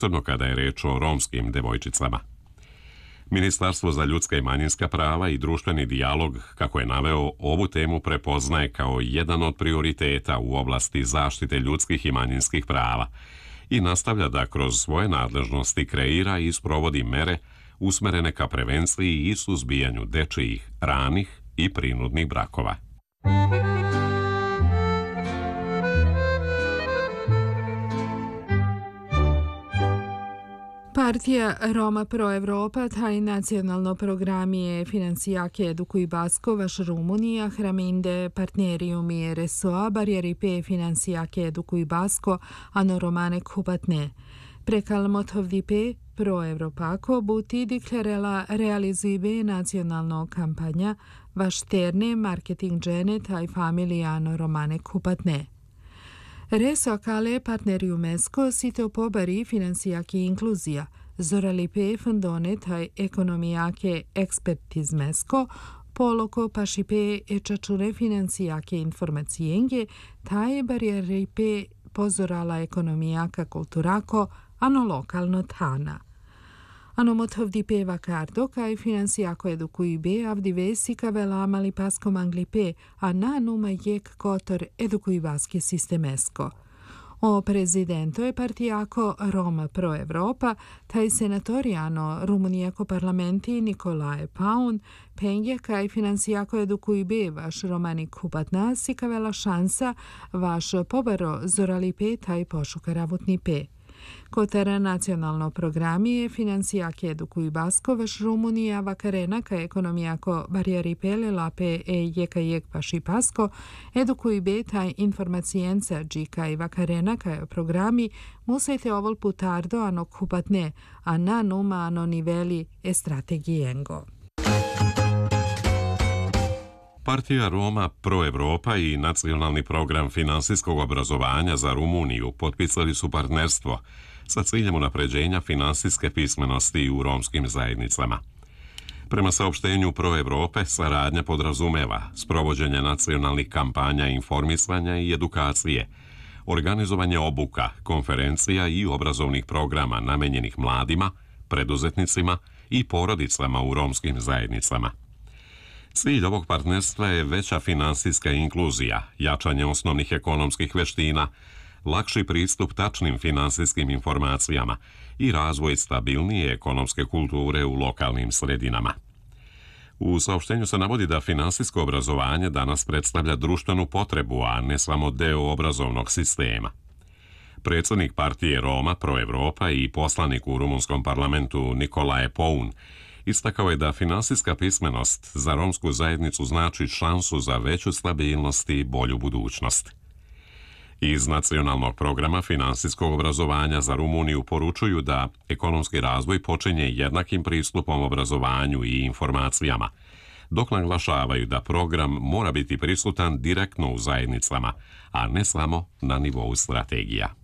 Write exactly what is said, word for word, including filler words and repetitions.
posebno kada je reč o romskim devojčicama. Ministarstvo za ljudska i manjinska prava i društveni dijalog, kako je naveo, ovu temu prepoznaje kao jedan od prioriteta u oblasti zaštite ljudskih i manjinskih prava i nastavlja da kroz svoje nadležnosti kreira i sprovodi mere usmerene ka prevenciji i suzbijanju dečijih, ranih i prinudnih brakova. Partija Roma Pro Evropa, taj nacionalno programije financijake Edukuj Basko, vaš Rumunija, hraminde partnerium i R S O A, barjeri pe financijake Edukuj Basko, ano romane kupatne. Prekal motovdi pe Pro Evropako buti diklerela realizibe nacionalno kampanja, vaš terne marketing džene, taj familija ano romane kupatne. Reso kale partnerium esko sito pobari financijaki inkluzija, zorali pe fondone taj ekonomijake ekspertizmesko, poloko paši pe ečačune financijake informacijenge, taj barijeri pe pozorala ekonomijaka kulturako, ano lokalno tana. Ano motovdi pe vakardo, kaj financijako edukuj be, avdi vesi kavela mali paskom angli pe, a na numa jek kotor edukuj baske sistemesko. O prezidento je partijako Roma Pro Evropa, taj senatoriano Rumunijako parlamenti Nikolae Paun, penje kaj financijako edukuj be, vaš romani kupatna si kavela šansa, vaš pobaro zorali pe, taj pošuka ravutni pe. Kotara nacionalno programije financijake edukuj Basko, vaš Rumunija vakarena ka ekonomijako barijeri pele lape e jeka jek paši pasko, edukuj be taj informacijenca džika i vakarena ka programi musajte ovol putardo ano kupatne, a na numa ano niveli e strategijengo. Partija Roma Pro Evropa i nacionalni program finansijskog obrazovanja za Rumuniju potpisali su partnerstvo sa ciljem unapređenja finansijske pismenosti u romskim zajednicama. Prema saopštenju Pro Evrope, saradnja podrazumeva sprovođenje nacionalnih kampanja informisanja i edukacije, organizovanje obuka, konferencija i obrazovnih programa namenjenih mladima, preduzetnicima i porodicama u romskim zajednicama. Cilj ovog partnerstva je veća finansijska inkluzija, jačanje osnovnih ekonomskih veština, lakši pristup tačnim finansijskim informacijama i razvoj stabilnije ekonomske kulture u lokalnim sredinama. U saopštenju se navodi da finansijsko obrazovanje danas predstavlja društvenu potrebu, a ne samo deo obrazovnog sistema. Predsjednik partije Roma Pro Evropa i poslanik u rumunskom parlamentu Nikolae Paun istakao je da finansijska pismenost za romsku zajednicu znači šansu za veću stabilnost i bolju budućnost. Iz nacionalnog programa finansijskog obrazovanja za Rumuniju poručuju da ekonomski razvoj počinje jednakim pristupom obrazovanju i informacijama, dok naglašavaju da program mora biti prisutan direktno u zajednicama, a ne samo na nivou strategija.